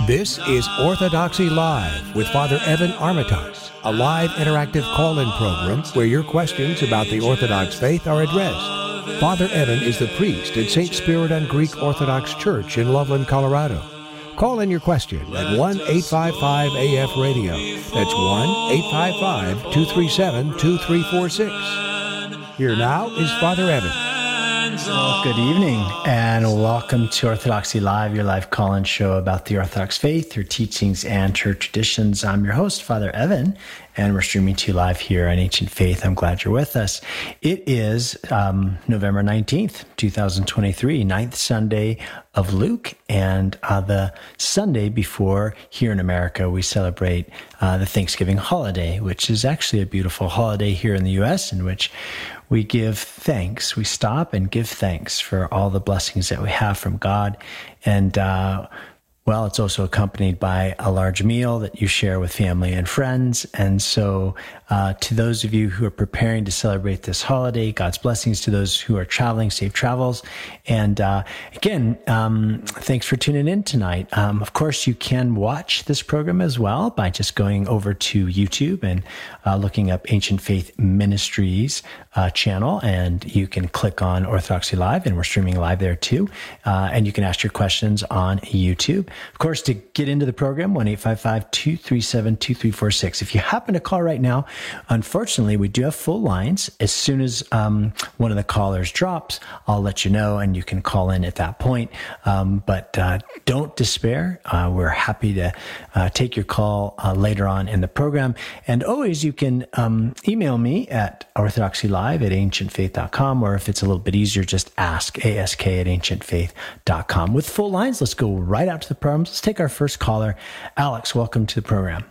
This is Orthodoxy Live with Father Evan Armitage, a live interactive call-in program where your questions about the Orthodox faith are addressed. Father Evan is the priest at St. Spiridon Greek Orthodox Church in Loveland, Colorado. Call in your question at 1-855-AF-RADIO. That's 1-855-237-2346. Here now is Father Evan. Well, good evening, and welcome to Orthodoxy Live, your live call-in show about the Orthodox faith, your teachings, and church traditions. I'm your host, Father Evan, and we're streaming to you live here on Ancient Faith. I'm glad you're with us. It is November 19th, 2023, 9th Sunday of Luke, and the Sunday before here in America we celebrate the Thanksgiving holiday, which is actually a beautiful holiday here in the U.S. in which we give thanks. We stop and give thanks for all the blessings that we have from God. And, well, it's also accompanied by a large meal that you share with family and friends. And so to those of you who are preparing to celebrate this holiday, God's blessings to those who are traveling, safe travels. And again, thanks for tuning in tonight. Of course, you can watch this program as well by just going over to YouTube and looking up Ancient Faith Ministries channel, and you can click on Orthodoxy Live, and we're streaming live there too. And you can ask your questions on YouTube. Of course, to get into the program, 1-855-237-2346. If you happen to call right now, unfortunately, we do have full lines. As soon as one of the callers drops, I'll let you know, and you can call in at that point. But don't despair. We're happy to take your call later on in the program. And always, you can email me at orthodoxylive@ancientfaith.com, or if it's a little bit easier, just ask@ancientfaith.com. With full lines, let's go right out to the program. Let's take our first caller. Alex, welcome to the program.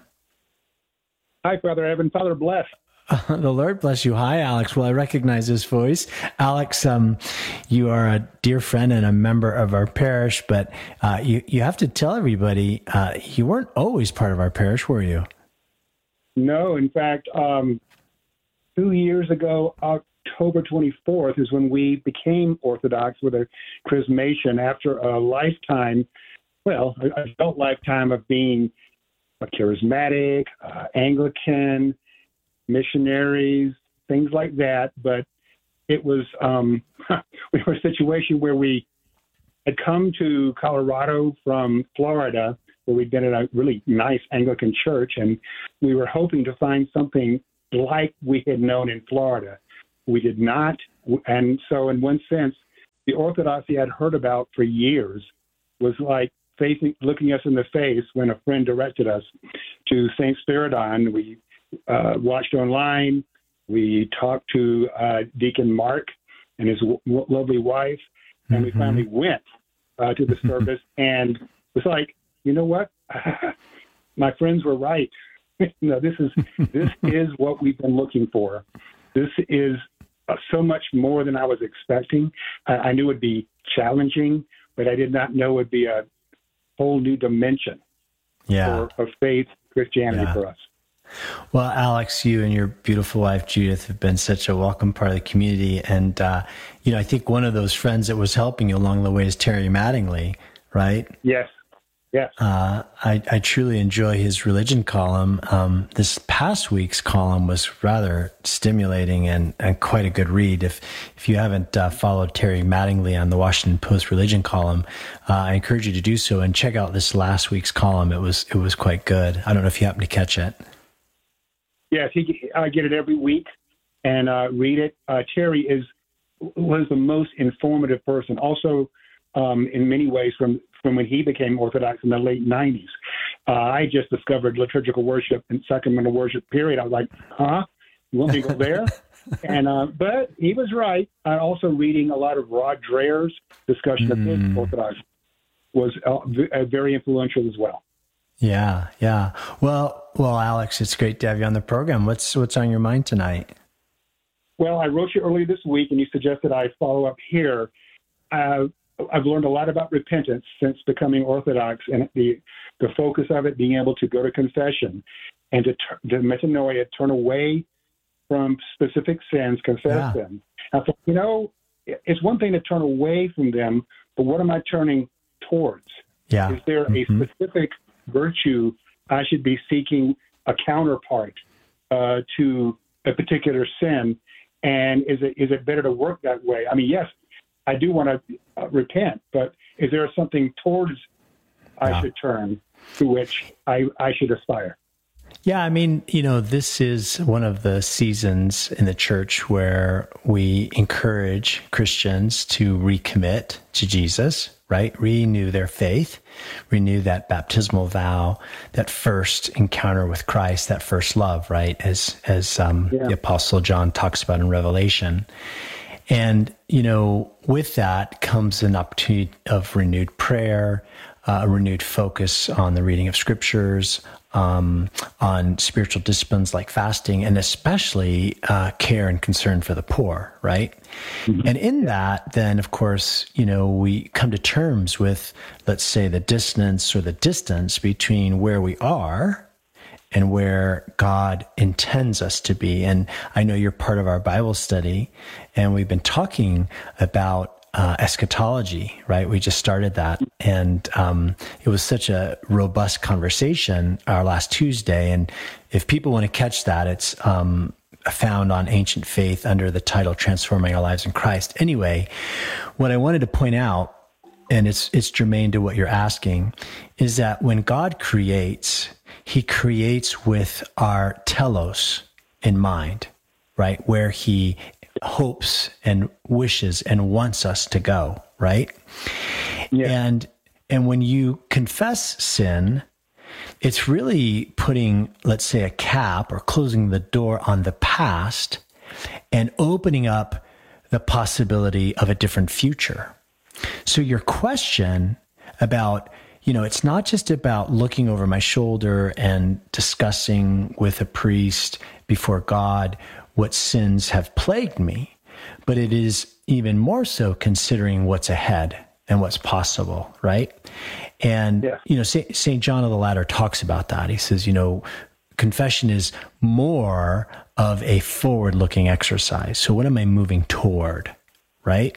Hi, Father Evan. Father bless. The Lord bless you. Hi, Alex. Well, I recognize this voice. Alex, you are a dear friend and a member of our parish, but you have to tell everybody you weren't always part of our parish, were you? No, in fact, 2 years ago, October 24th is when we became Orthodox with a chrismation after a lifetime, well, a adult lifetime of being a charismatic, Anglican, missionaries, things like that. But it was, we were in a situation where we had come to Colorado from Florida, where we'd been at a really nice Anglican church, and we were hoping to find something like we had known in Florida. We did not. And so in one sense, the Orthodoxy I'd heard about for years was like looking us in the face when a friend directed us to St. Spiridon. We watched online. We talked to Deacon Mark and his lovely wife, and we finally went to the service, and it was like, you know what? My friends were right. This is what we've been looking for. This is so much more than I was expecting. I knew it would be challenging, but I did not know it would be a whole new dimension of faith, Christianity for us. Well, Alex, you and your beautiful wife, Judith, have been such a welcome part of the community. And, I think one of those friends that was helping you along the way is Terry Mattingly, right? Yes. Yes. I truly enjoy his religion column. This past week's column was rather stimulating and quite a good read. If you haven't followed Terry Mattingly on the Washington Post religion column, I encourage you to do so and check out this last week's column. It was quite good. I don't know if you happen to catch it. Yes, I get it every week and read it. Terry was the most informative person. Also, in many ways, from when he became Orthodox in the late 90s. I just discovered liturgical worship and sacramental worship, period. I was like, you want me to go there? But he was right. Also reading a lot of Rod Dreher's discussion of his Orthodox was very influential as well. Yeah. Well, Alex, it's great to have you on the program. What's on your mind tonight? Well, I wrote you earlier this week, and you suggested I follow up here. I've learned a lot about repentance since becoming Orthodox, and the focus of it being able to go to confession and to metanoia, turn away from specific sins, confess them. I thought, it's one thing to turn away from them, but what am I turning towards? Yeah. Is there a specific virtue I should be seeking a counterpart to a particular sin? And is it better to work that way? I mean, yes, I do want to repent, but is there something towards I should turn, to which I should aspire? Yeah, I mean, this is one of the seasons in the church where we encourage Christians to recommit to Jesus, right? Renew their faith, renew that baptismal vow, that first encounter with Christ, that first love, right? As the Apostle John talks about in Revelation. And, with that comes an opportunity of renewed prayer, a renewed focus on the reading of scriptures, on spiritual disciplines like fasting, and especially care and concern for the poor, right? Mm-hmm. And in that, then, of course, we come to terms with, let's say, the dissonance or the distance between where we are and where God intends us to be. And I know you're part of our Bible study, and we've been talking about eschatology, right? We just started that. And it was such a robust conversation our last Tuesday. And if people want to catch that, it's found on Ancient Faith under the title Transforming Our Lives in Christ. Anyway, what I wanted to point out, and it's germane to what you're asking, is that when God creates, he creates with our telos in mind, right? Where he hopes and wishes and wants us to go, right? Yeah. And when you confess sin, it's really putting, let's say, a cap or closing the door on the past and opening up the possibility of a different future. So your question about, it's not just about looking over my shoulder and discussing with a priest before God what sins have plagued me, but it is even more so considering what's ahead and what's possible, right? And, St. John of the Ladder talks about that. He says, confession is more of a forward-looking exercise. So what am I moving toward, right?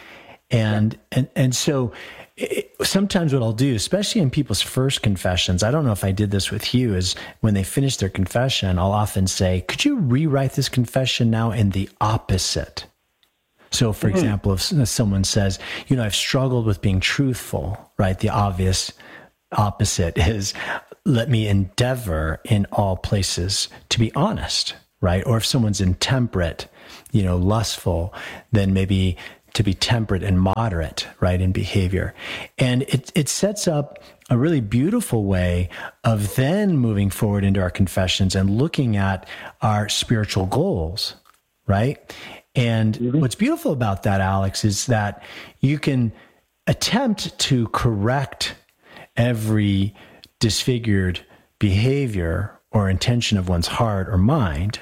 And so sometimes what I'll do, especially in people's first confessions, I don't know if I did this with you, is when they finish their confession, I'll often say, could you rewrite this confession now in the opposite? So for example, if someone says, I've struggled with being truthful, right? The obvious opposite is, let me endeavor in all places to be honest, right? Or if someone's intemperate, lustful, then maybe to be temperate and moderate, right, in behavior. And it sets up a really beautiful way of then moving forward into our confessions and looking at our spiritual goals, right? And what's beautiful about that, Alex, is that you can attempt to correct every disfigured behavior or intention of one's heart or mind,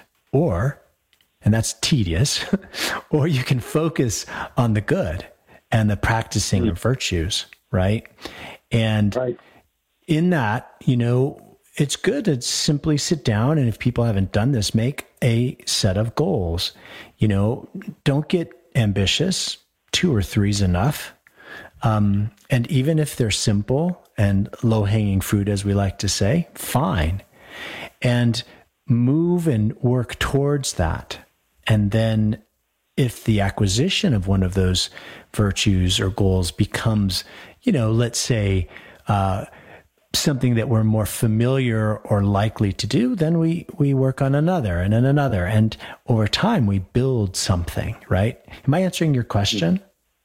and that's tedious, or you can focus on the good and the practicing of virtues, right? And in that, it's good to simply sit down, and if people haven't done this, make a set of goals. Don't get ambitious. 2 or 3 is enough. And even if they're simple and low-hanging fruit, as we like to say, fine. And move and work towards that. And then if the acquisition of one of those virtues or goals becomes, let's say, something that we're more familiar or likely to do, then we work on another and then another. And over time, we build something, right? Am I answering your question?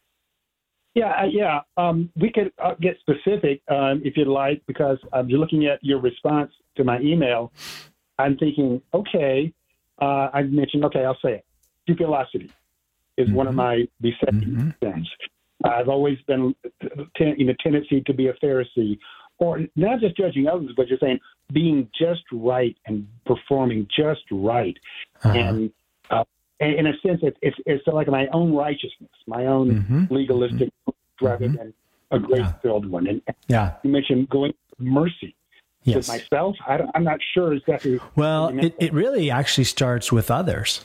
Yeah. We could get specific if you'd like, because I'm looking at your response to my email. I'm thinking, okay, I mentioned, I'll say it. Scrupulosity is one of my besetting sins. I've always been in a tendency to be a Pharisee, or not just judging others, but just saying being just right and performing just right. And in a sense, it's like my own righteousness, my own legalistic, rather than a grace-filled one. And you mentioned going for mercy. With myself, I'm not sure exactly. Well, it really actually starts with others.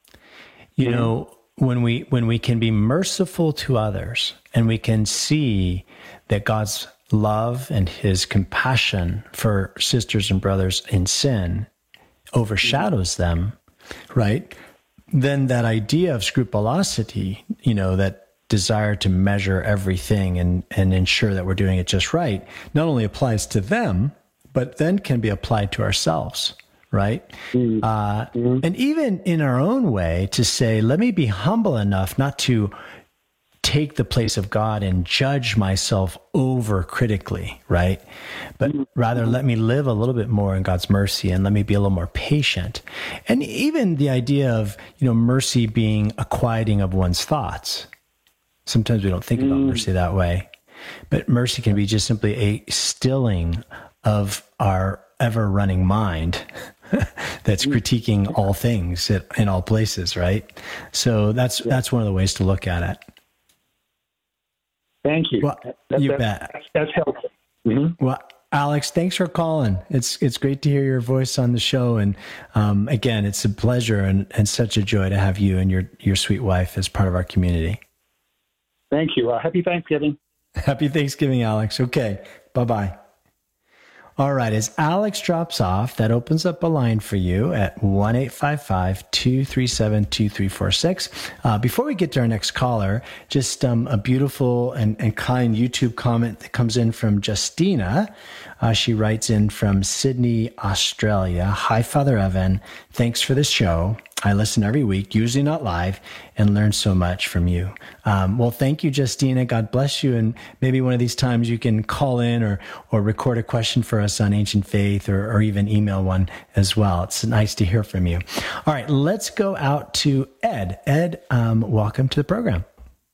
When we can be merciful to others, and we can see that God's love and his compassion for sisters and brothers in sin overshadows them, right? Then that idea of scrupulosity, that desire to measure everything and ensure that we're doing it just right, not only applies to them, but then can be applied to ourselves, right? And even in our own way to say, let me be humble enough not to take the place of God and judge myself over critically, right? But rather let me live a little bit more in God's mercy and let me be a little more patient. And even the idea of, mercy being a quieting of one's thoughts. Sometimes we don't think about mercy that way, but mercy can be just simply a stilling of our ever-running mind that's critiquing all things in all places, right? So that's one of the ways to look at it. Thank you. Well, you bet. That's helpful. Well, Alex, thanks for calling. It's great to hear your voice on the show. And again, it's a pleasure and such a joy to have you and your sweet wife as part of our community. Thank you. Happy Thanksgiving. Happy Thanksgiving, Alex. Okay, bye-bye. All right, as Alex drops off, that opens up a line for you at 1-855-237-2346. Before we get to our next caller, just a beautiful and kind YouTube comment that comes in from Justina. She writes in from Sydney, Australia. Hi, Father Evan. Thanks for this show. I listen every week, usually not live, and learn so much from you. Well, thank you, Justina. God bless you. And maybe one of these times you can call in or record a question for us on Ancient Faith or even email one as well. It's nice to hear from you. All right, let's go out to Ed. Ed, welcome to the program.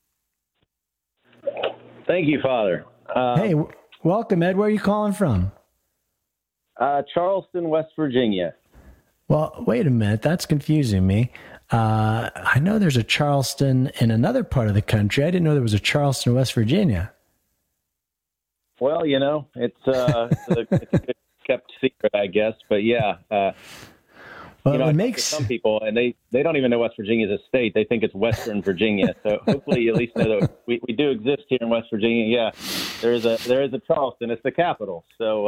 Thank you, Father. Hey, welcome, Ed. Where are you calling from? Charleston, West Virginia. Well, wait a minute. That's confusing me. I know there's a Charleston in another part of the country. I didn't know there was a Charleston, West Virginia. Well, it's a good kept secret, I guess. But yeah, well, it makes some people, and they don't even know West Virginia is a state. They think it's Western Virginia. So hopefully you at least know that we do exist here in West Virginia. Yeah, there is a Charleston. It's the capital. So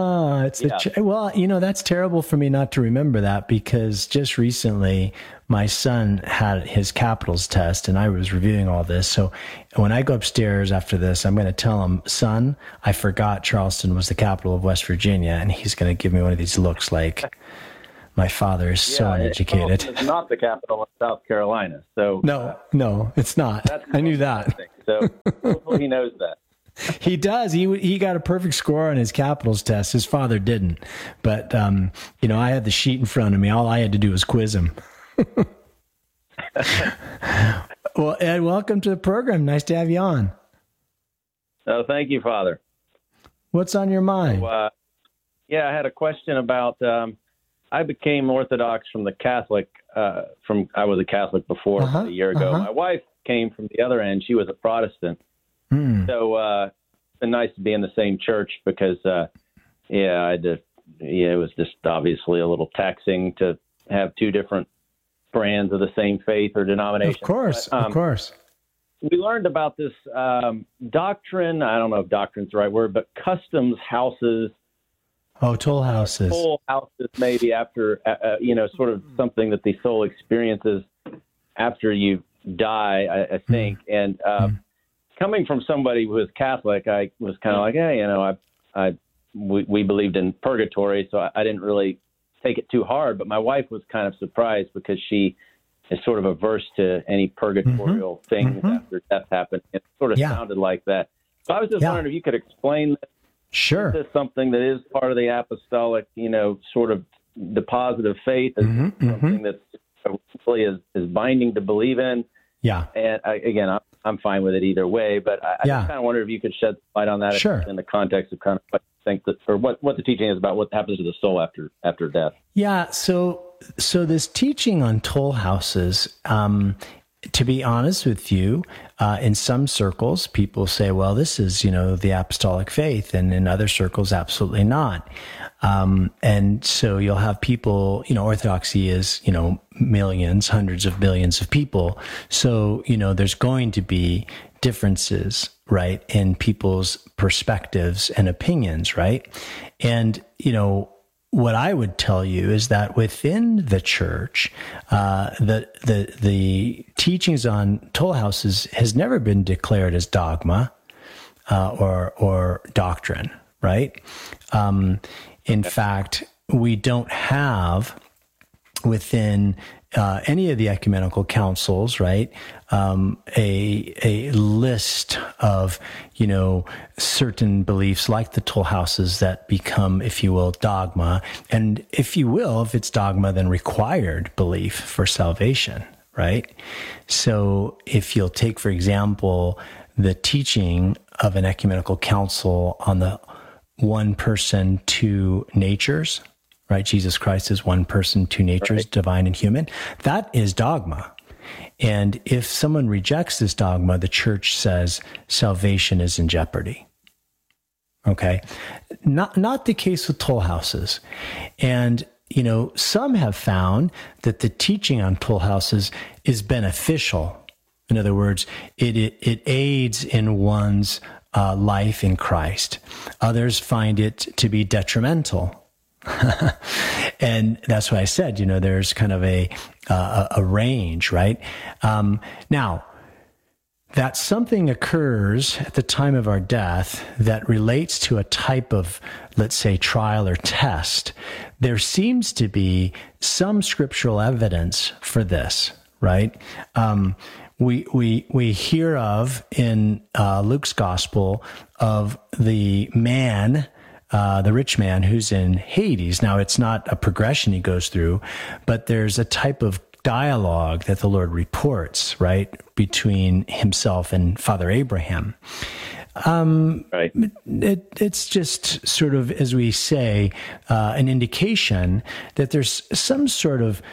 that's terrible for me not to remember that, because just recently my son had his capitals test and I was reviewing all this. So when I go upstairs after this, I'm going to tell him, son, I forgot Charleston was the capital of West Virginia, and he's going to give me one of these looks like, my father is so uneducated. It's not the capital of South Carolina. So no, it's not. I knew that. So hopefully he knows that. He does. He got a perfect score on his capitals test. His father didn't. But, I had the sheet in front of me. All I had to do was quiz him. Well, Ed, welcome to the program. Nice to have you on. Oh, thank you, Father. What's on your mind? So, I had a question about... I became Orthodox from the Catholic, I was a Catholic before a year ago. My wife came from the other end. She was a Protestant. So it's been nice to be in the same church because, it was just obviously a little taxing to have two different brands of the same faith or denomination. Of course. We learned about this doctrine. I don't know if doctrine's the right word, but customs houses. Oh, toll houses. Toll houses, maybe after, sort of something that the soul experiences after you die, I think. And coming from somebody who was Catholic, I was kind of like, we believed in purgatory, so I didn't really take it too hard. But my wife was kind of surprised because she is sort of averse to any purgatorial things after death happened. It sort of sounded like that. So I was just wondering if you could explain this. Sure. Is this something that is part of the apostolic, sort of deposit of faith? Is something that really is binding to believe in? Yeah. And I'm fine with it either way, but I just kind of wonder if you could shed light on that in the context of kind of what you think that, or what the teaching is about what happens to the soul after death. Yeah. So this teaching on toll houses, to be honest with you, in some circles, people say, well, this is, the apostolic faith. And in other circles, absolutely not. And so you'll have people, Orthodoxy is, millions, hundreds of billions of people. So, there's going to be differences, right, in people's perspectives and opinions, right? And, what I would tell you is that within the church, the teachings on toll houses has never been declared as dogma or doctrine, right? In fact, we don't have within any of the ecumenical councils, right, a list of, certain beliefs like the toll houses that become, if you will, dogma. And if you will, if it's dogma, then required belief for salvation, right? So if you'll take, for example, the teaching of an ecumenical council on the one person, two natures, right? Jesus Christ is one person, two natures, right, divine and human. That is dogma. And if someone rejects this dogma, the church says salvation is in jeopardy. Okay? Not the case with toll houses. And, some have found that the teaching on toll houses is beneficial. In other words, it aids in one's life in Christ. Others find it to be detrimental. And that's why I said, there's kind of a range, right? Now, that something occurs at the time of our death that relates to a type of, let's say, trial or test, there seems to be some scriptural evidence for this, right? We hear of in Luke's gospel of the man, the rich man who's in Hades. Now, it's not a progression he goes through, but there's a type of dialogue that the Lord reports, right, between himself and Father Abraham. Right. It's just sort of, as we say, an indication that there's some sort of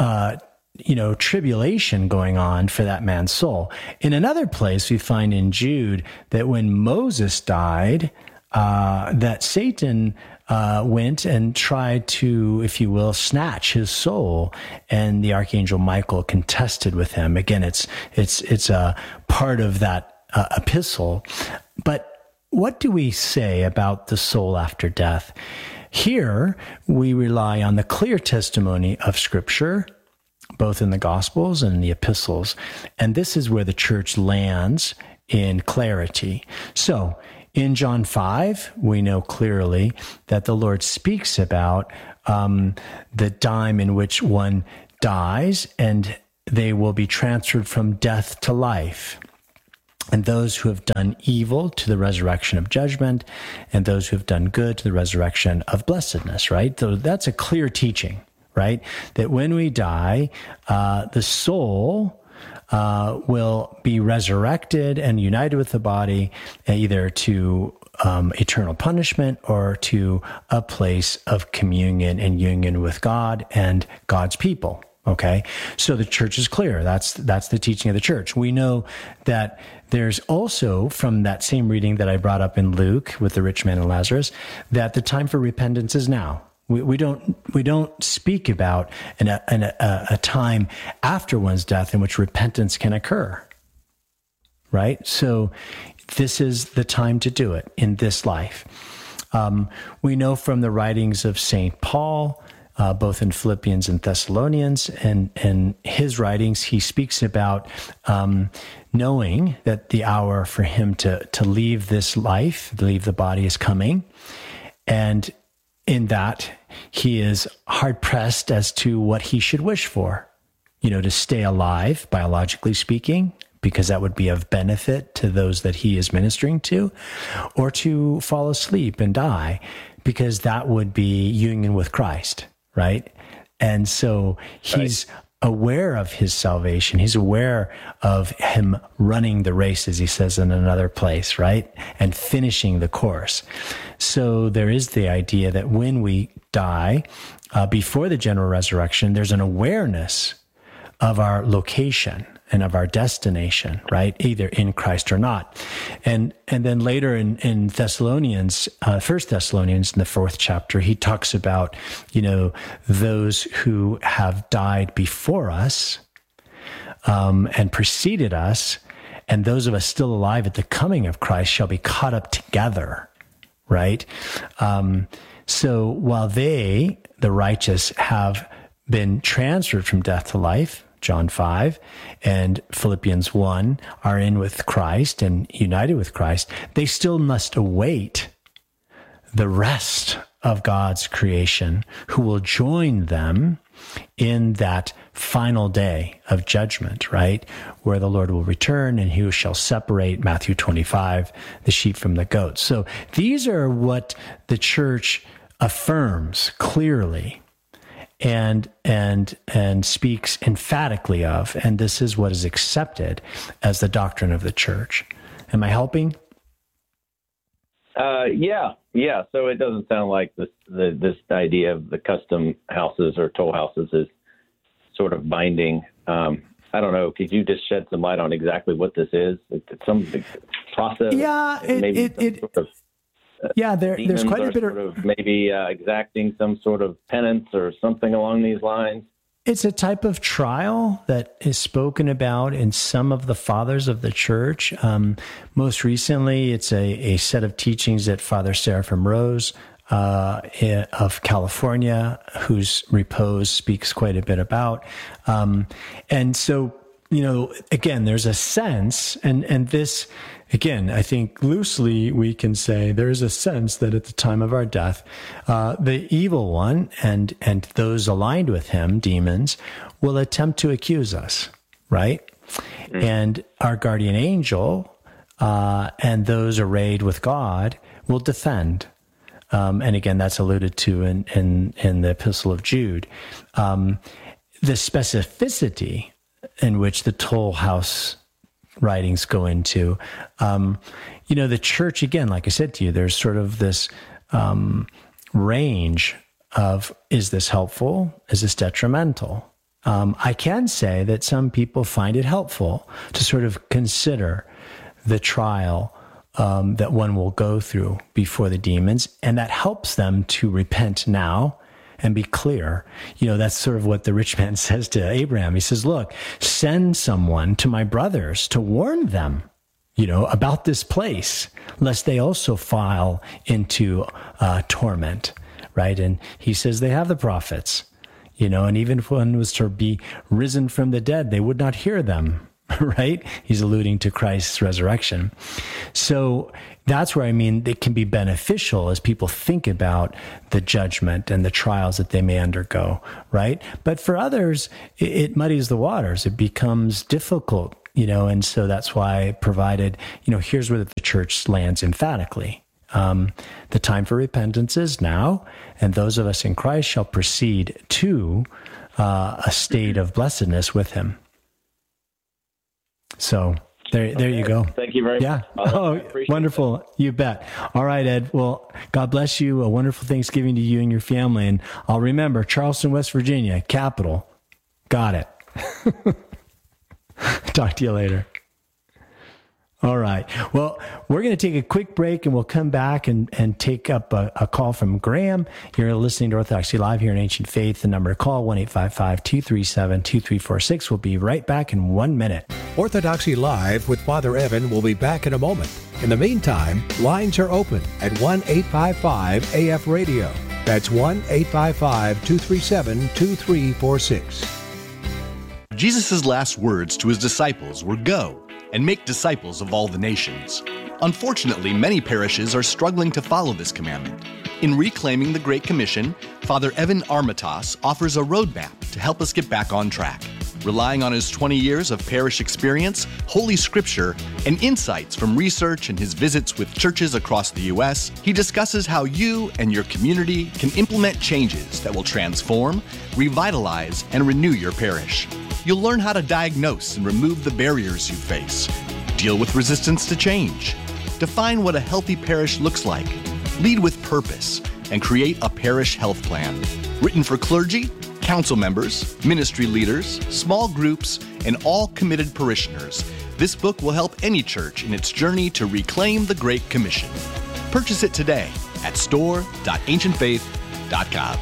tribulation going on for that man's soul. In another place, we find in Jude that when Moses died, that Satan went and tried to, if you will, snatch his soul, and the archangel Michael contested with him. Again, it's a part of that epistle. But what do we say about the soul after death? Here, we rely on the clear testimony of Scripture, both in the Gospels and in the epistles, and this is where the church lands in clarity. So, in John 5, we know clearly that the Lord speaks about the time in which one dies and they will be transferred from death to life. And those who have done evil to the resurrection of judgment, and those who have done good to the resurrection of blessedness, right? So that's a clear teaching, right? That when we die, the soul will be resurrected and united with the body, either to eternal punishment or to a place of communion and union with God and God's people. Okay, so the church is clear. That's the teaching of the church. We know that there's also, from that same reading that I brought up in Luke with the rich man and Lazarus, that the time for repentance is now. We don't speak about a time after one's death in which repentance can occur, right? So this is the time to do it in this life. We know from the writings of St. Paul, both in Philippians and Thessalonians, and his writings, he speaks about knowing that the hour for him to leave this life, to leave the body, is coming, and in that, he is hard-pressed as to what he should wish for, to stay alive, biologically speaking, because that would be of benefit to those that he is ministering to, or to fall asleep and die, because that would be union with Christ, right? And so he's aware of his salvation. He's aware of him running the race, as he says in another place, right? And finishing the course. So there is the idea that when we die, before the general resurrection, there's an awareness of our location and of our destination, right? Either in Christ or not. And then later in Thessalonians, 1 Thessalonians, in the 4th chapter, he talks about, those who have died before us and preceded us, and those of us still alive at the coming of Christ shall be caught up together, right? So while they, the righteous, have been transferred from death to life, John 5 and Philippians 1 are in with Christ and united with Christ, they still must await the rest of God's creation, who will join them in that final day of judgment, right? Where the Lord will return and he shall separate, Matthew 25, the sheep from the goats. So these are what the church affirms clearly and speaks emphatically of, and this is what is accepted as the doctrine of the church. Am I helping? Yeah. So it doesn't sound like this idea of the custom houses or toll houses is sort of binding. I don't know. Could you just shed some light on exactly what this is? It's some process. Yeah, there's quite a bit of maybe exacting some sort of penance or something along these lines. It's a type of trial that is spoken about in some of the fathers of the church. Most recently, it's a set of teachings that Father Seraphim Rose of California, whose repose speaks quite a bit about. And so, again, there's a sense, and this, again, I think loosely we can say there's a sense that at the time of our death, the evil one and those aligned with him, demons, will attempt to accuse us, right? Mm. And our guardian angel and those arrayed with God will defend. And again, that's alluded to in the Epistle of Jude. The specificity in which the toll house writings go into, the church, again, like I said to you, there's sort of this range of, is this helpful? Is this detrimental? I can say that some people find it helpful to sort of consider the trial that one will go through before the demons, and that helps them to repent now and be clear. That's sort of what the rich man says to Abraham. He says, look, send someone to my brothers to warn them, about this place, lest they also fall into torment, right? And he says they have the prophets, and even if one was to be risen from the dead, they would not hear them, right? He's alluding to Christ's resurrection. So that's where, it can be beneficial as people think about the judgment and the trials that they may undergo, right? But for others, it muddies the waters. It becomes difficult, and so that's why I provided, here's where the church lands emphatically. The time for repentance is now, and those of us in Christ shall proceed to a state of blessedness with him. So there you go. Thank you very much. Oh, wonderful. That. You bet. All right, Ed. Well, God bless you. A wonderful Thanksgiving to you and your family. And I'll remember Charleston, West Virginia, capital. Got it. Talk to you later. All right. Well, we're going to take a quick break and we'll come back and take up a call from Graham. You're listening to Orthodoxy Live here in Ancient Faith. The number to call, 1-855-237-2346. We'll be right back in 1 minute. Orthodoxy Live with Father Evan will be back in a moment. In the meantime, lines are open at 1-855-AF-RADIO. That's 1-855-237-2346. Jesus' last words to his disciples were, "Go and make disciples of all the nations." Unfortunately, many parishes are struggling to follow this commandment. In Reclaiming the Great Commission, Father Evan Armitage offers a roadmap to help us get back on track. Relying on his 20 years of parish experience, Holy Scripture, and insights from research and his visits with churches across the U.S., he discusses how you and your community can implement changes that will transform, revitalize, and renew your parish. You'll learn how to diagnose and remove the barriers you face, deal with resistance to change, define what a healthy parish looks like, lead with purpose, and create a parish health plan. Written for clergy, council members, ministry leaders, small groups, and all committed parishioners, this book will help any church in its journey to reclaim the Great Commission. Purchase it today at store.ancientfaith.com.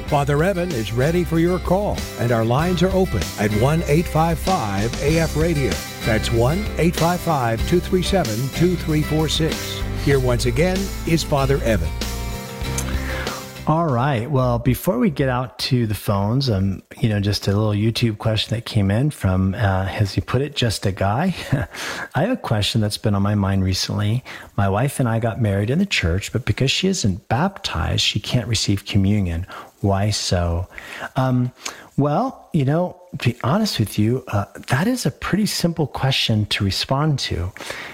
Father Evan is ready for your call, and our lines are open at 1-855-AF-RADIO. That's 1-855-237-2346. Here once again is Father Evan. All right. Well, before we get out to the phones, just a little YouTube question that came in from, as you put it, just a guy. I have a question that's been on my mind recently. My wife and I got married in the church, but because she isn't baptized, she can't receive communion. Why so? Well, to be honest with you, that is a pretty simple question to respond to.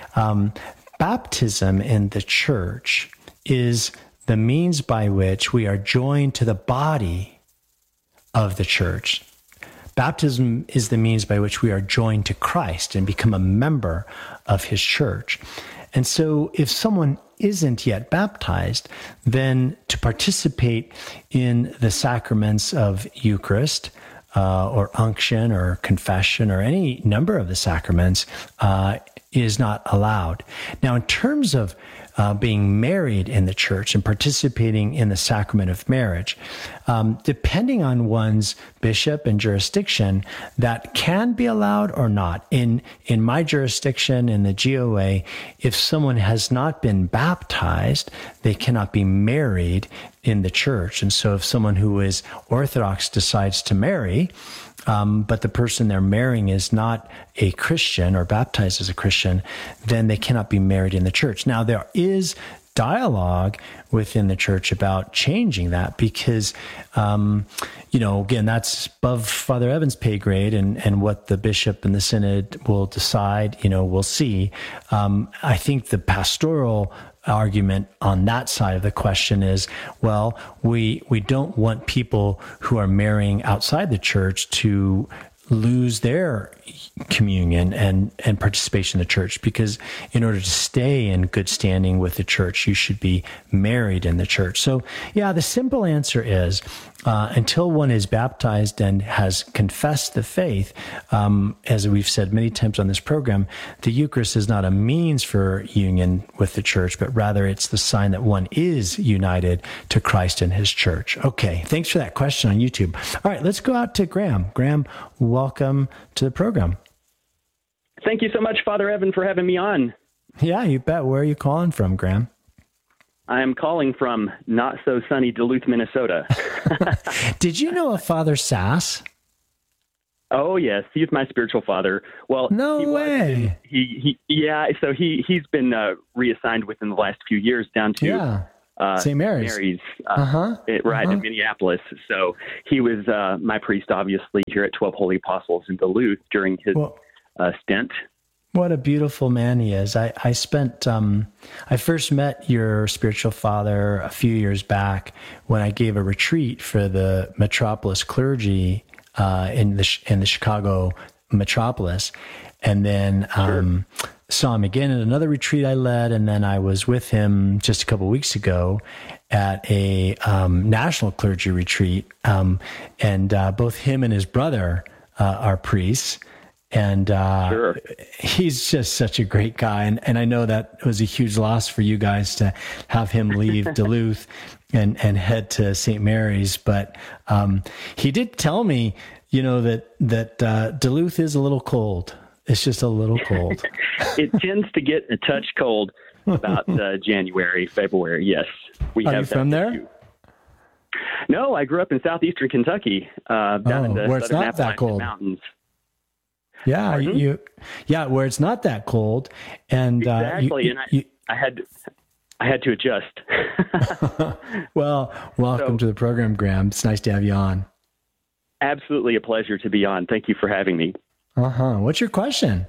Baptism in the church is the means by which we are joined to the body of the church. Baptism is the means by which we are joined to Christ and become a member of his church. And so if someone isn't yet baptized, then to participate in the sacraments of Eucharist, or unction or confession or any number of the sacraments is not allowed. Now, in terms of being married in the church and participating in the sacrament of marriage, depending on one's bishop and jurisdiction, that can be allowed or not. In my jurisdiction, in the GOA, if someone has not been baptized, they cannot be married in the church. And so if someone who is Orthodox decides to marry, but the person they're marrying is not a Christian or baptized as a Christian, then they cannot be married in the church. Now, there is dialogue within the church about changing that because, again, that's above Father Evan's pay grade and what the bishop and the synod will decide, we'll see. I think the pastoral argument on that side of the question is, well, we don't want people who are marrying outside the church to lose their communion and participation in the church, because in order to stay in good standing with the church, you should be married in the church. So the simple answer is, until one is baptized and has confessed the faith, as we've said many times on this program, the Eucharist is not a means for union with the church, but rather it's the sign that one is united to Christ and his church. Okay, thanks for that question on YouTube. All right, let's go out to Graham. Graham, welcome to the program. Thank you so much, Father Evan, for having me on. Yeah, you bet. Where are you calling from, Graham? I'm calling from not so sunny Duluth, Minnesota. Did you know of Father Sass? Oh yes, he's my spiritual father. Well, no way. So he's been reassigned within the last few years down to St. Mary's, in Minneapolis. So he was my priest, obviously, here at 12 Holy Apostles in Duluth during his stint. What a beautiful man he is. I first met your spiritual father a few years back when I gave a retreat for the metropolis clergy in the Chicago metropolis, and then saw him again at another retreat I led, and then I was with him just a couple of weeks ago at a national clergy retreat, and both him and his brother are priests. And he's just such a great guy. And I know that was a huge loss for you guys to have him leave Duluth and head to St. Mary's. But he did tell me, that Duluth is a little cold. It's just a little cold. It tends to get a touch cold about January, February. Yes. Are you from there? Issue. No, I grew up in southeastern Kentucky, down in the where it's not that cold. Mountains. Yeah, where it's not that cold, and exactly. I had to adjust. Well, welcome to the program, Graham. It's nice to have you on. Absolutely a pleasure to be on. Thank you for having me. What's your question?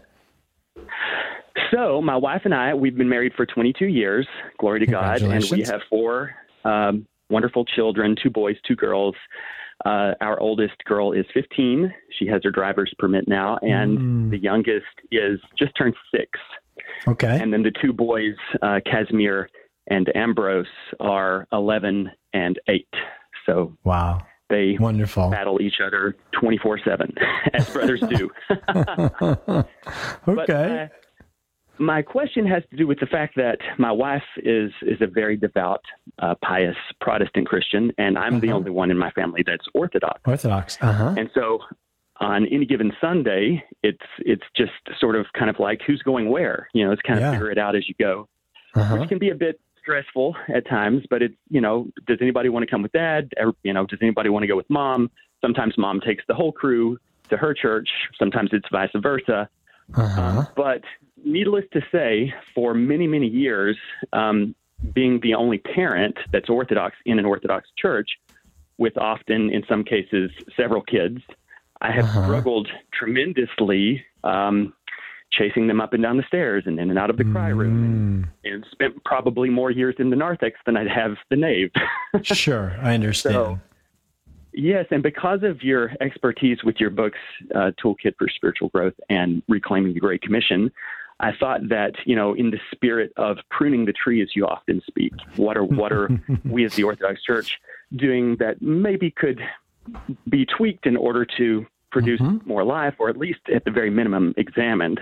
So, my wife and I, we've been married for 22 years. Glory to God, and we have 4 wonderful children: 2 boys, 2 girls. Our oldest girl is 15. She has her driver's permit now, and the youngest is just turned 6. Okay. And then the 2 boys, Casimir and Ambrose, are 11 and 8. So wow, they wonderful battle each other 24/7, as brothers do. Okay. My question has to do with the fact that my wife is a very devout, pious Protestant Christian, and I'm the only one in my family that's Orthodox. Orthodox. And so on any given Sunday, it's just sort of kind of like who's going where. It's kind of figure it out as you go, which can be a bit stressful at times. But it's, does anybody want to come with Dad? Or, does anybody want to go with Mom? Sometimes Mom takes the whole crew to her church. Sometimes it's vice versa. But needless to say, for many, many years, being the only parent that's Orthodox in an Orthodox church, with often, in some cases, several kids, I have struggled tremendously chasing them up and down the stairs and in and out of the cry room, and spent probably more years in the narthex than I'd have the nave. Sure, I understand. So, yes, and because of your expertise with your books, Toolkit for Spiritual Growth and Reclaiming the Great Commission, I thought that, in the spirit of pruning the tree, as you often speak, what are we as the Orthodox Church doing that maybe could be tweaked in order to produce more life, or at least at the very minimum examined.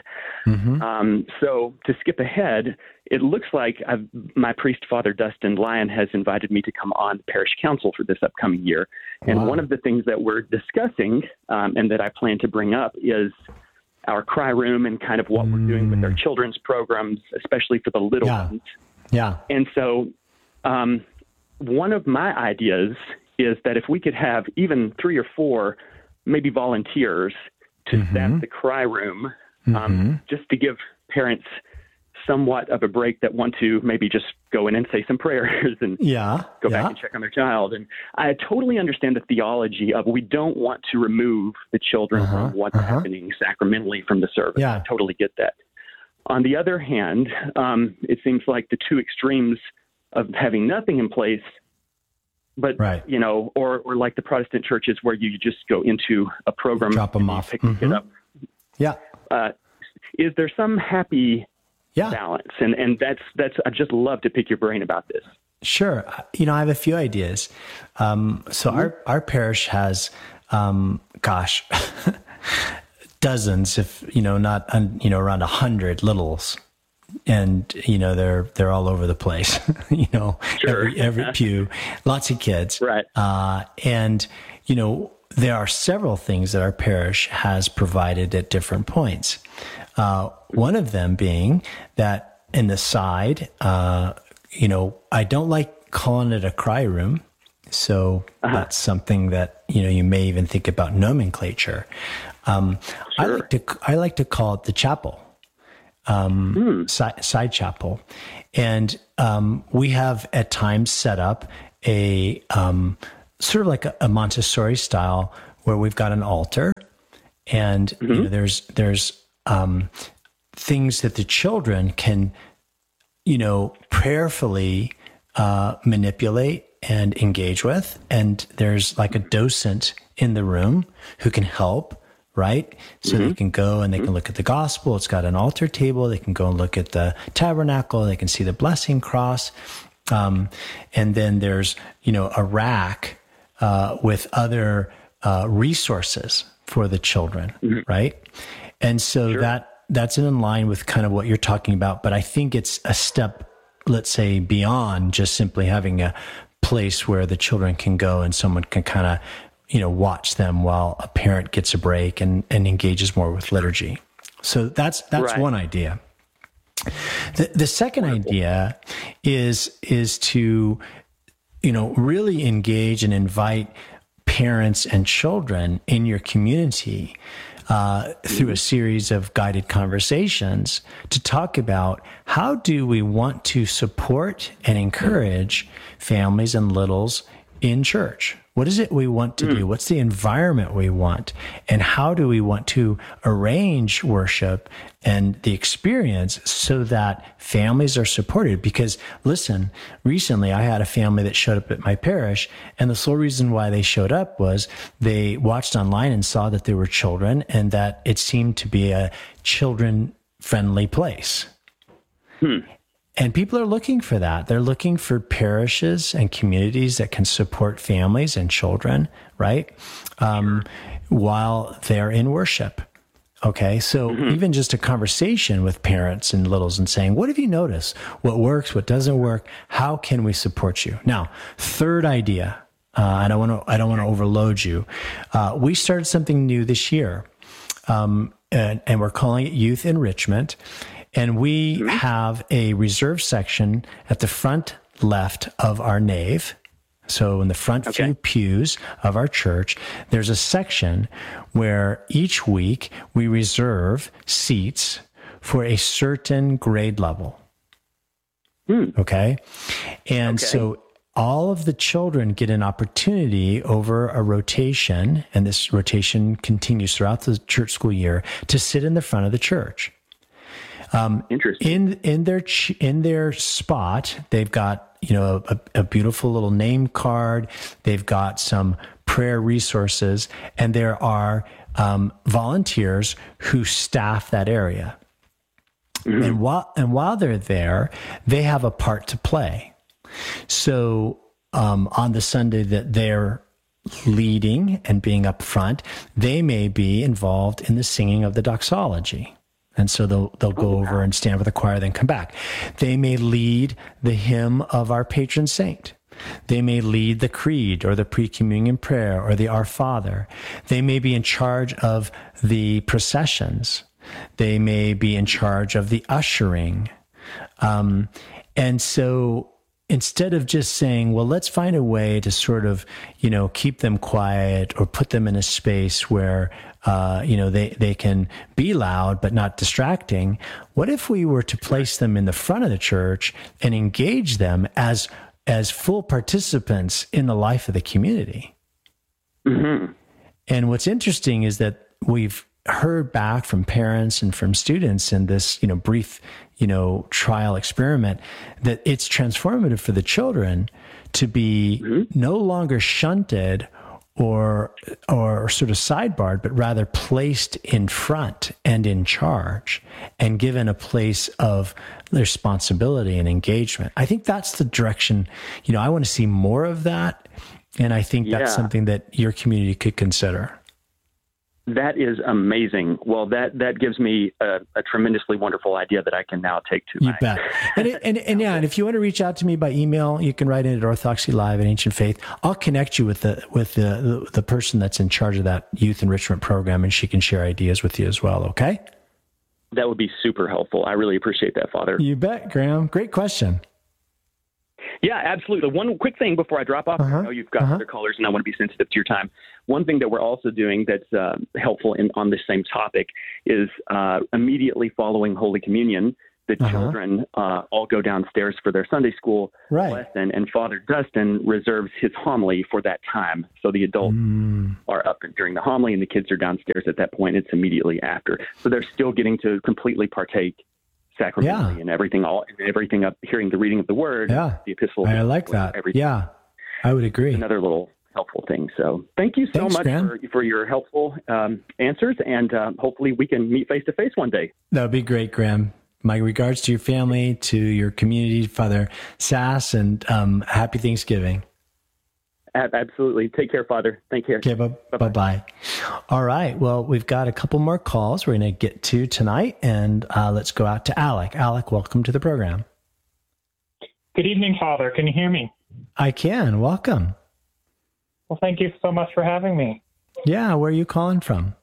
So to skip ahead, it looks like my priest, Father Dustin Lyon, has invited me to come on the parish council for this upcoming year. And one of the things that we're discussing and that I plan to bring up is our cry room and kind of what we're doing with our children's programs, especially for the little ones. Yeah. And so one of my ideas is that if we could have even 3 or 4 maybe volunteers to staff the cry room, just to give parents somewhat of a break that want to maybe just go in and say some prayers and go back and check on their child. And I totally understand the theology of we don't want to remove the children from what's happening sacramentally from the service. I totally get that. On the other hand, it seems like the two extremes of having nothing in place, but, or like the Protestant churches where you just go into a program, drop them off, pick the kid up. Is there some happy balance? And that's, I'd just love to pick your brain about this. Sure. I have a few ideas. So our parish has, dozens, if, not, around 100 littles. And, they're all over the place, every pew, lots of kids. Right. And, there are several things that our parish has provided at different points. One of them being that in the side, I don't like calling it a cry room. So that's something that, you may even think about nomenclature. I like to call it the chapel. Side chapel. And we have at times set up a sort of like a Montessori style where we've got an altar and there's things that the children can, prayerfully manipulate and engage with. And there's like a docent in the room who can help. Right? So they can go and they can look at the gospel. It's got an altar table. They can go and look at the tabernacle. They can see the blessing cross. And then there's, a rack with other resources for the children. Right? And so that's in line with kind of what you're talking about. But I think it's a step, let's say, beyond just simply having a place where the children can go and someone can kind of watch them while a parent gets a break and engages more with liturgy. So that's one idea. The second idea is to, really engage and invite parents and children in your community through a series of guided conversations to talk about how do we want to support and encourage families and littles in church. What is it we want to do? What's the environment we want? And how do we want to arrange worship and the experience so that families are supported? Because listen, recently I had a family that showed up at my parish, and the sole reason why they showed up was they watched online and saw that there were children and that it seemed to be a children-friendly place. And people are looking for that. They're looking for parishes and communities that can support families and children, right? While they're in worship. Okay, so even just a conversation with parents and littles and saying, what have you noticed? What works? What doesn't work? How can we support you? Now, third idea, I don't want to overload you. We started something new this year, and we're calling it Youth Enrichment. And we have a reserve section at the front left of our nave. So in the front few pews of our church, there's a section where each week we reserve seats for a certain grade level. Okay? And so all of the children get an opportunity over a rotation, and this rotation continues throughout the church school year, to sit in the front of the church. Interesting. In their spot, they've got a beautiful little name card. They've got some prayer resources, and there are volunteers who staff that area. And while they're there, they have a part to play. So on the Sunday that they're leading and being up front, they may be involved in the singing of the doxology. And so they'll go over and stand with the choir, then come back. They may lead the hymn of our patron saint. They may lead the creed or the pre-communion prayer or the Our Father. They may be in charge of the processions. They may be in charge of the ushering. And so instead of just saying, well, let's find a way to sort of, keep them quiet or put them in a space where, they can be loud but not distracting. What if we were to place them in the front of the church and engage them as full participants in the life of the community? And what's interesting is that we've heard back from parents and from students in this, brief, trial experiment, that it's transformative for the children to be no longer shunted or sort of sidebarred, but rather placed in front and in charge and given a place of responsibility and engagement. I think that's the direction, I want to see more of that. And I think that's something that your community could consider. That is amazing. Well, that gives me a tremendously wonderful idea that I can now take to You bet. And if you want to reach out to me by email, you can write in at Orthodoxy Live at Ancient Faith. I'll connect you with the person that's in charge of that youth enrichment program, and she can share ideas with you as well. Okay? That would be super helpful. I really appreciate that, Father. You bet, Graham. Great question. Yeah, absolutely. One quick thing before I drop off. I know you've got other callers, and I want to be sensitive to your time. One thing that we're also doing that's helpful on this same topic is immediately following Holy Communion, the children all go downstairs for their Sunday school lesson, and Father Dustin reserves his homily for that time. So the adults are up during the homily, and the kids are downstairs at that point. It's immediately after. So they're still getting to completely partake sacramentally and everything up, hearing the reading of the word, the epistle. I like that. Yeah, I would agree. Another little helpful thing. So thank you so much for your helpful answers, and hopefully we can meet face to face one day. That would be great, Graham. My regards to your family, to your community, Father Sass, and happy Thanksgiving. Absolutely. Take care, Father. Thank you. Okay, bye-bye. All right. Well, we've got a couple more calls we're going to get to tonight, and let's go out to Alec. Alec, welcome to the program. Good evening, Father. Can you hear me? I can. Welcome. Well, thank you so much for having me. Yeah. Where are you calling from?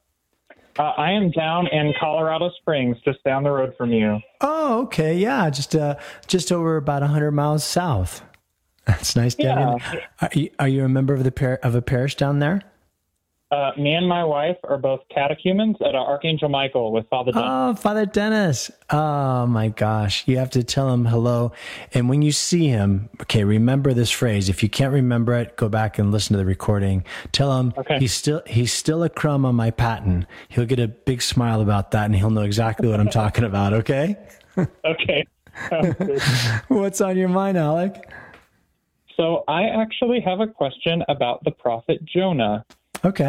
I am down in Colorado Springs, just down the road from you. Oh, okay. Yeah. Just over about 100 miles south. That's nice. Yeah. Are you a member of a parish down there? Me and my wife are both catechumens at Archangel Michael with Father Dennis. Oh, Father Dennis. Oh, my gosh. You have to tell him hello. And when you see him, okay, remember this phrase. If you can't remember it, go back and listen to the recording. Tell him he's still a crumb on my paten. He'll get a big smile about that, and he'll know exactly what I'm talking about, okay? Okay. What's on your mind, Alec? So I actually have a question about the prophet Jonah. Okay.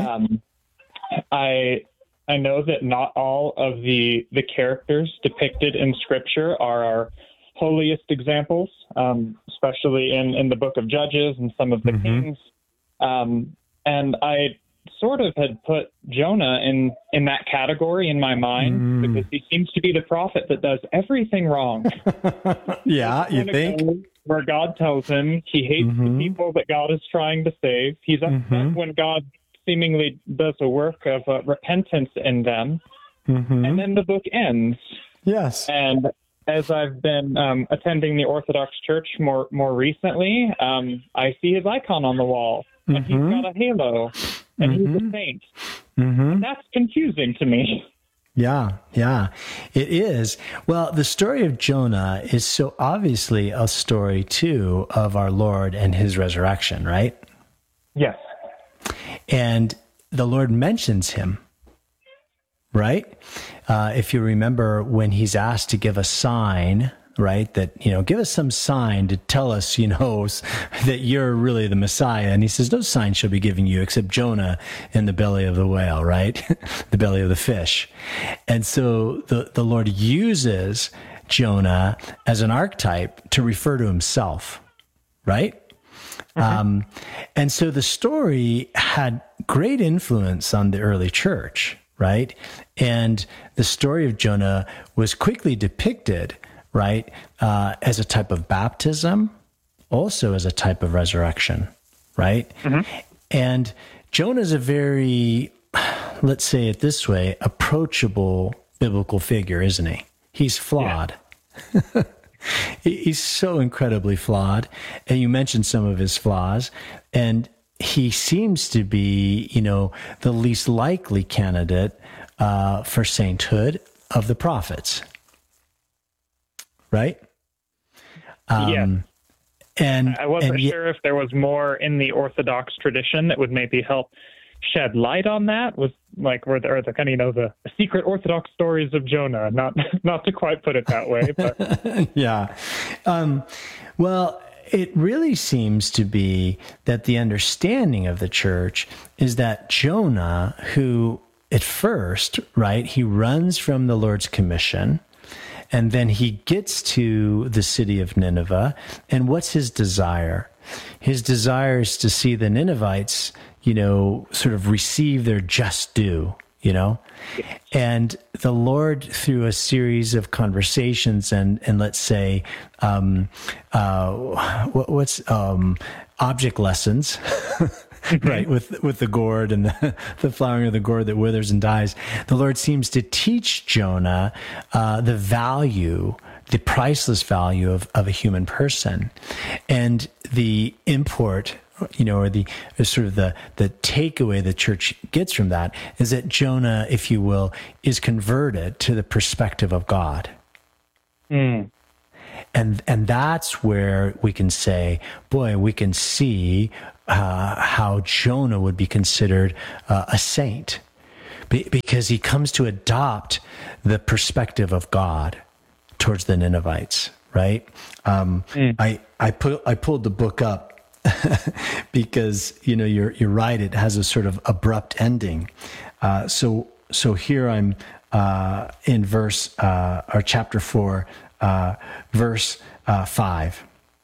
I know that not all of the characters depicted in Scripture are our holiest examples, especially in the book of Judges and some of the kings. And I sort of had put Jonah in that category in my mind because he seems to be the prophet that does everything wrong. Yeah, you think? Where God tells him he hates the people that God is trying to save. He's upset when God seemingly does a work of repentance in them. And then the book ends. Yes. And as I've been attending the Orthodox Church more recently, I see his icon on the wall, and he's got a halo, and he's a saint. And that's confusing to me. Yeah, it is. Well, the story of Jonah is so obviously a story, too, of our Lord and his resurrection, right? Yes. And the Lord mentions him, right? If you remember when he's asked to give a sign, right? That, give us some sign to tell us, that you're really the Messiah. And he says, no sign shall be given you except Jonah in the belly of the whale, right? The belly of the fish. And so the Lord uses Jonah as an archetype to refer to himself, right? And so the story had great influence on the early church, right? And the story of Jonah was quickly depicted, right, as a type of baptism, also as a type of resurrection, right? And Jonah is a very, let's say it this way, approachable biblical figure, isn't he? He's flawed. Yeah. He's so incredibly flawed. And you mentioned some of his flaws. And he seems to be, the least likely candidate for sainthood of the prophets. Right? Yeah. And I wasn't sure if there was more in the Orthodox tradition that would maybe help shed light on that. Was like, were the kind of, the secret Orthodox stories of Jonah, not to quite put it that way, but yeah. Well, it really seems to be that the understanding of the church is that Jonah, who at first, right, he runs from the Lord's commission, and then he gets to the city of Nineveh, and what's his desire? His desire is to see the Ninevites, sort of receive their just due, And the Lord, through a series of conversations and let's say, object lessons, right, with the gourd and the flowering of the gourd that withers and dies, the Lord seems to teach Jonah the value, the priceless value of a human person, and the import, or the sort of the takeaway the church gets from that is that Jonah, if you will, is converted to the perspective of God. And that's where we can say, boy, we can see how Jonah would be considered a saint, because he comes to adopt the perspective of God towards the Ninevites, right? I pulled the book up because you're right, it has a sort of abrupt ending. So here I'm in verse or chapter 4, verse 5.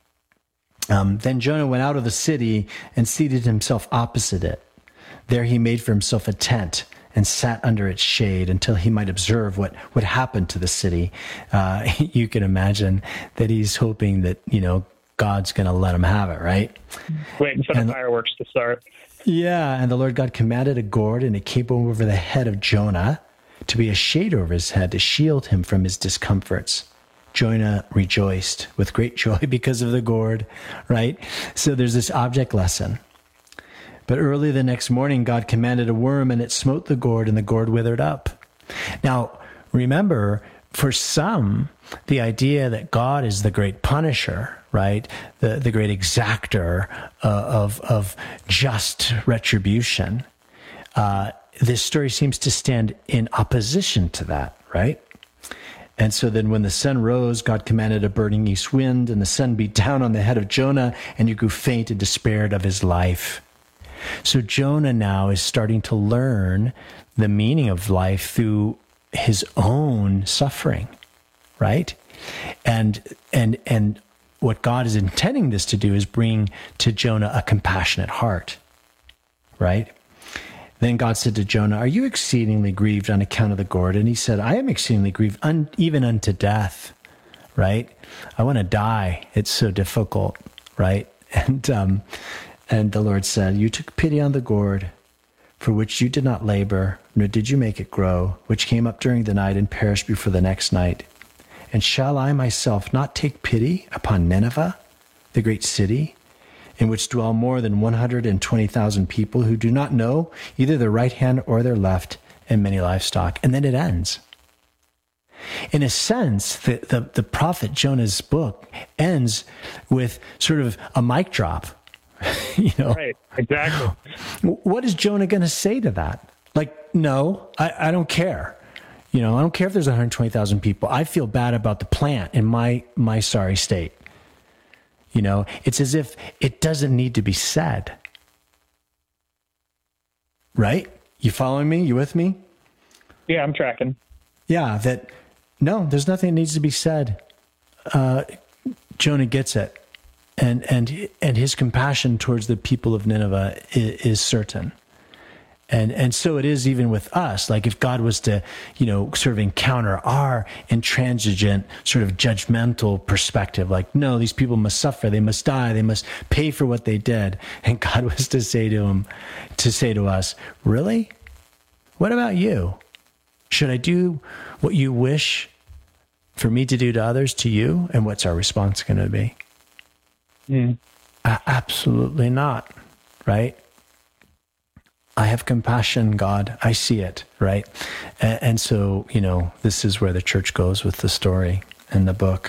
Then Jonah went out of the city and seated himself opposite it. There he made for himself a tent and sat under its shade until he might observe what would happen to the city. You can imagine that he's hoping that, God's going to let him have it, right? Waiting for the fireworks to start. Yeah, and the Lord God commanded a gourd, and it came over the head of Jonah to be a shade over his head to shield him from his discomforts. Jonah rejoiced with great joy because of the gourd, right? So there's this object lesson. But early the next morning, God commanded a worm, and it smote the gourd, and the gourd withered up. Now, remember, for some, the idea that God is the great punisher, right, the great exactor of just retribution, this story seems to stand in opposition to that, right? And so then when the sun rose, God commanded a burning east wind, and the sun beat down on the head of Jonah, and he grew faint and despaired of his life. So Jonah now is starting to learn the meaning of life through his own suffering, right? And what God is intending this to do is bring to Jonah a compassionate heart, right? Then God said to Jonah, are you exceedingly grieved on account of the gourd? And he said, I am exceedingly grieved, even unto death, right? I want to die. It's so difficult, right? And the Lord said, you took pity on the gourd, for which you did not labor, nor did you make it grow, which came up during the night and perished before the next night. And shall I myself not take pity upon Nineveh, the great city, in which dwell more than 120,000 people who do not know either their right hand or their left, and many livestock? And then it ends. In a sense, the prophet Jonah's book ends with sort of a mic drop. Right, exactly. What is Jonah going to say to that? Like, no, I don't care. I don't care if there's 120,000 people. I feel bad about the plant in my sorry state. It's as if it doesn't need to be said. Right? You following me? You with me? Yeah, I'm tracking. Yeah, no, there's nothing that needs to be said. Jonah gets it. And his compassion towards the people of Nineveh is certain. And so it is even with us. Like if God was to, sort of encounter our intransigent, sort of judgmental perspective, like, no, these people must suffer, they must die, they must pay for what they did. And God was to say to us, really? What about you? Should I do what you wish for me to do to others to you? And what's our response going to be? Absolutely not, right? I have compassion, God. I see it, right? And so, this is where the church goes with the story and the book.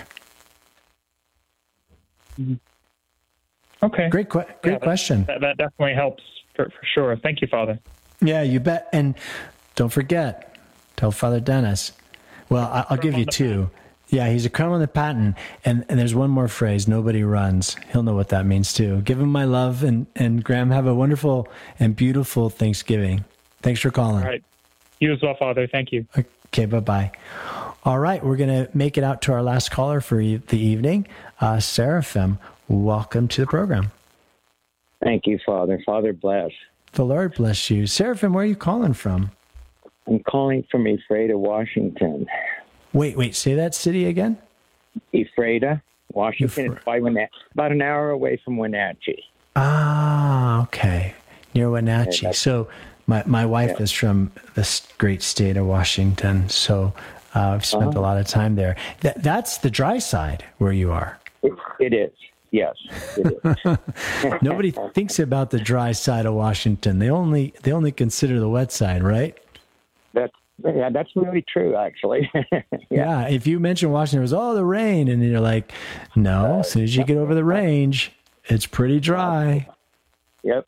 Okay. Great question. That definitely helps for sure. Thank you, Father. Yeah, you bet. And don't forget, tell Father Dennis. Well, I'll give you two. Yeah, he's a crumb on the patent. And there's one more phrase, nobody runs. He'll know what that means too. Give him my love, and Graham, have a wonderful and beautiful Thanksgiving. Thanks for calling. All right. You as well, Father. Thank you. Okay, bye-bye. All right, we're going to make it out to our last caller for the evening. Seraphim, welcome to the program. Thank you, Father. Father bless. The Lord bless you. Seraphim, where are you calling from? I'm calling from Ephrata, Washington. Wait, say that city again? Ephrata, Washington. It's about an hour away from Wenatchee. Ah, okay. Near Wenatchee. So my wife is from this great state of Washington, so I've spent a lot of time there. That's the dry side where you are. It is. Yes, it is. Nobody thinks about the dry side of Washington. They only consider the wet side, right? That's really true, actually. Yeah, if you mention Washington, it was, the rain, and you're like, no, as soon as you get over the range, it's pretty dry. Yep.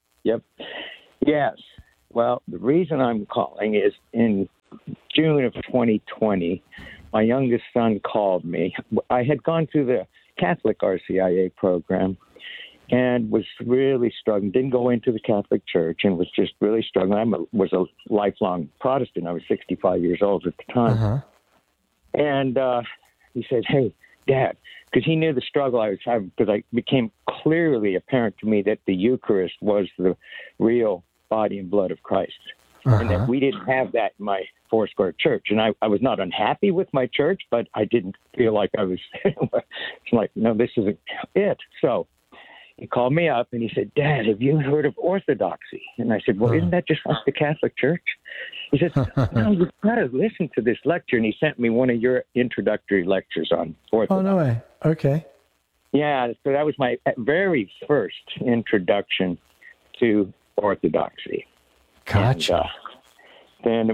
Yes. Well, the reason I'm calling is in June of 2020, my youngest son called me. I had gone through the Catholic RCIA program and was really struggling, didn't go into the Catholic Church, and was just really struggling. I was a lifelong Protestant. I was 65 years old at the time. Uh-huh. And he said, hey, Dad, because he knew the struggle I was having, because it became clearly apparent to me that the Eucharist was the real body and blood of Christ. And that we didn't have that in my Foursquare church. And I was not unhappy with my church, but I didn't feel like I was, it's like, no, this isn't it. So he called me up and he said, Dad, have you heard of Orthodoxy? And I said, well, isn't that just like the Catholic Church? He said, no, you've got to listen to this lecture. And he sent me one of your introductory lectures on Orthodoxy. Oh, no way. Okay. Yeah, so that was my very first introduction to Orthodoxy. Gotcha. And,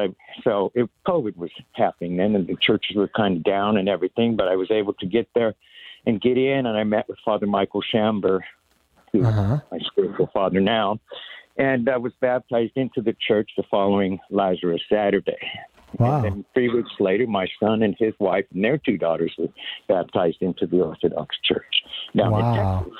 COVID was happening then, and the churches were kind of down and everything, but I was able to get there and get in, and I met with Father Michael Schamber, who's my spiritual father now, and I was baptized into the church the following Lazarus Saturday. Wow. And then 3 weeks later, my son and his wife and their 2 daughters were baptized into the Orthodox Church down in Texas.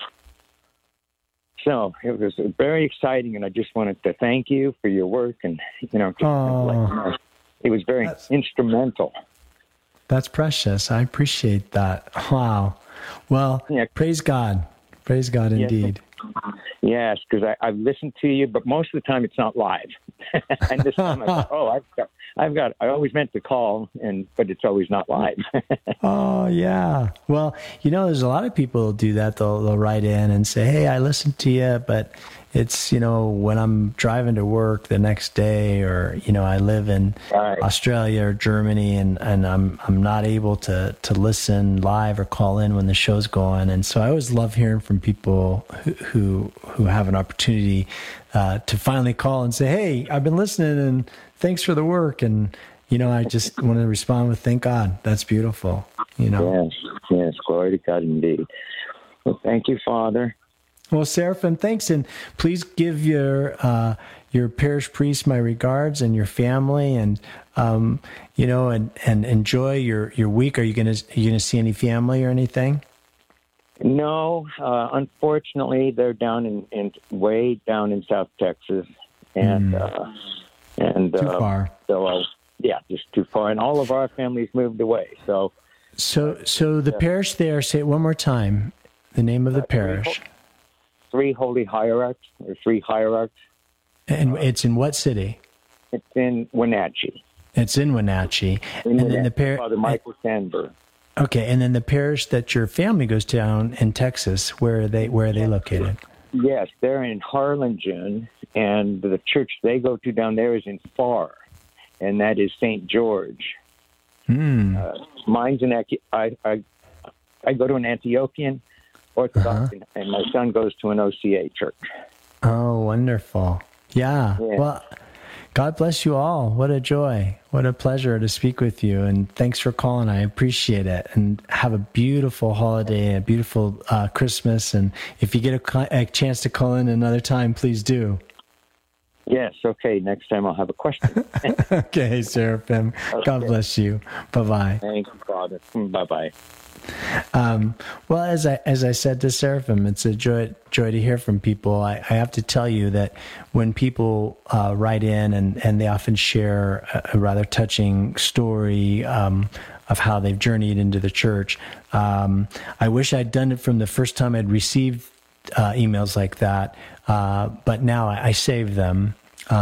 So it was very exciting, and I just wanted to thank you for your work, and it was very instrumental. That's precious. I appreciate that. Wow. Well, praise God. Praise God indeed. Yes, because I've listened to you, but most of the time it's not live. And this time I thought, I always meant to call, but it's always not live. Oh, yeah. Well, there's a lot of people who do that. They'll write in and say, hey, I listened to you, but it's, when I'm driving to work the next day, or, I live in Australia or Germany, and I'm not able to listen live or call in when the show's going. And so I always love hearing from people who have an opportunity to finally call and say, hey, I've been listening and thanks for the work. And, I just want to respond with thank God. That's beautiful. Yes, glory to God indeed. Well, thank you, Father. Well, Seraphim, thanks, and please give your parish priest my regards and your family, and and enjoy your week. Are you gonna see any family or anything? No, unfortunately, they're down way down in South Texas, and too far. So just too far, and all of our families moved away. So the parish there. Say it one more time. The name of the parish. Three Holy Hierarchs, or Three Hierarchs. And it's in what city? It's in Wenatchee. It's in Wenatchee. Then the parish. Father Michael Sandberg. Okay, and then the parish that your family goes down in Texas, where are they located? Yes, they're in Harlingen, and the church they go to down there is in Farr, and that is St. George. Mine's I go to an Antiochian Orthodox, and my son goes to an OCA church. Oh, wonderful. Yeah. Well, God bless you all. What a joy. What a pleasure to speak with you. And thanks for calling. I appreciate it. And have a beautiful holiday, a beautiful Christmas. And if you get a chance to call in another time, please do. Yes. Okay. Next time I'll have a question. Okay, Seraphim. Okay. God bless you. Bye-bye. Thank you, Father. Bye-bye. Well, as I said to Seraphim, it's a joy to hear from people. I have to tell you that when people write in and they often share a rather touching story of how they've journeyed into the church, I wish I'd done it from the first time I'd received emails like that, but now I save them.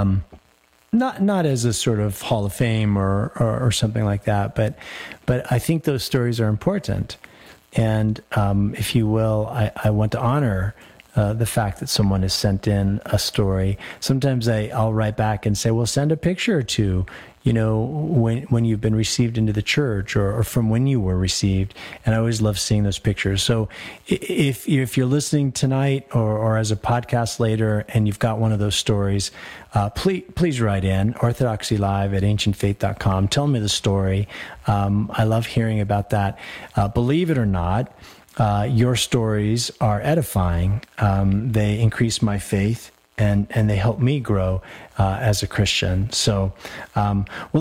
Not as a sort of Hall of Fame or something like that, but I think those stories are important. And if you will, I want to honor the fact that someone has sent in a story. Sometimes I'll write back and say, well, send a picture or two, when you've been received into the church or from when you were received. And I always love seeing those pictures. So if you're listening tonight or as a podcast later and you've got one of those stories, please write in, orthodoxylive@ancientfaith.com. Tell me the story. I love hearing about that. Believe it or not, your stories are edifying. They increase my faith and they help me grow as a Christian. So, well,